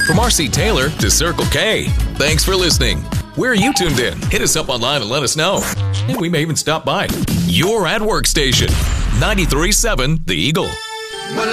From R.C. Taylor to Circle K. Thanks for listening. Where are you tuned in? Hit us up online and let us know. And we may even stop by. Your at work station. 93.7 The Eagle.